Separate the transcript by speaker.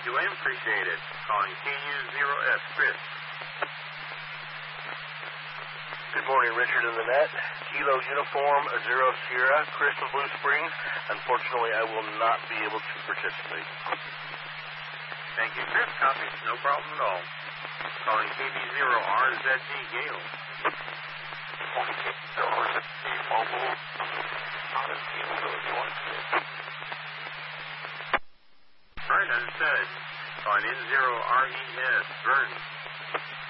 Speaker 1: you, William. Appreciate it. Calling KU0F, Chris.
Speaker 2: Good morning, Richard and the net. Kilo Uniform, Zero Sierra, Chris of Blue Springs. Unfortunately, I will not be able to participate.
Speaker 1: Thank you, Chris. Copy. No problem at all. Calling KB0RZG, Gale.
Speaker 3: Morning, KU0RZG, mobile. Not as Kilo as you want to.
Speaker 1: All right, understood. Calling N0RES, Vern.